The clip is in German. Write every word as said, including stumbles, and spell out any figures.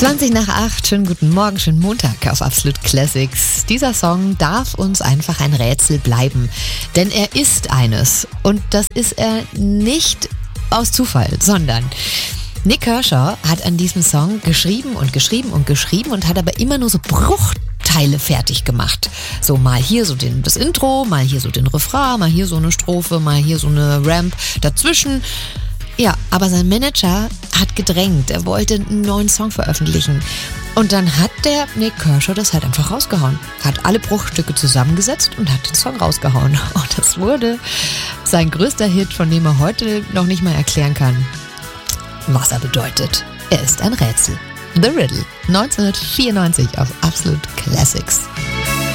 zwanzig nach acht, schönen guten Morgen, schönen Montag auf Absolute Classics. Dieser Song darf uns einfach ein Rätsel bleiben, denn er ist eines. Und das ist er nicht aus Zufall, sondern Nik Kershaw hat an diesem Song geschrieben und geschrieben und geschrieben und hat aber immer nur so Bruchteile fertig gemacht. So mal hier so den, das Intro, mal hier so den Refrain, mal hier so eine Strophe, mal hier so eine Ramp dazwischen. Ja, aber sein Manager hat gedrängt, er wollte einen neuen Song veröffentlichen. Und dann hat der Nik Kershaw das halt einfach rausgehauen. Hat alle Bruchstücke zusammengesetzt und hat den Song rausgehauen. Und das wurde sein größter Hit, von dem er heute noch nicht mal erklären kann, was er bedeutet. Er ist ein Rätsel. The Riddle, neunzehnhundertvierundneunzig auf Absolute Classics.